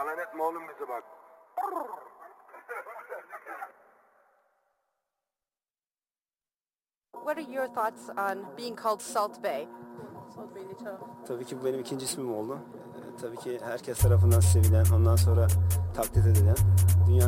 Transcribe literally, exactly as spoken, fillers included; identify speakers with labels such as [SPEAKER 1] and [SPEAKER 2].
[SPEAKER 1] Yalan etme oğlum bizi bak.
[SPEAKER 2] What are your thoughts on being called Salt Bay?
[SPEAKER 3] Tabii ki bu benim ikinci ismim oldu. Ee, tabii ki herkes tarafından sevilen, ondan sonra taklit edilen, dünyanın